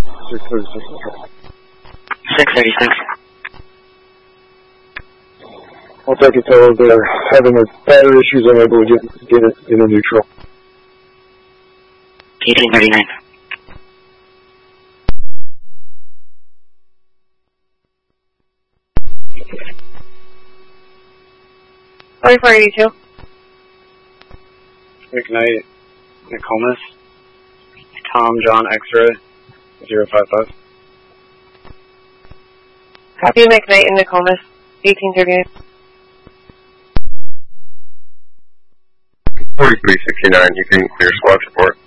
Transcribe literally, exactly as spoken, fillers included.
six thirty-six. six thirty-six. I'll take it till they're having their battery issues, I'm able to get, get it in a neutral. eighteen thirty-nine. forty-four eighty-two. McKnight, Nokomis, Tom John X-ray, zero five five. Copy McKnight and Nokomis, eighteen thirty-eight. forty-three sixty-nine, you can clear squad support.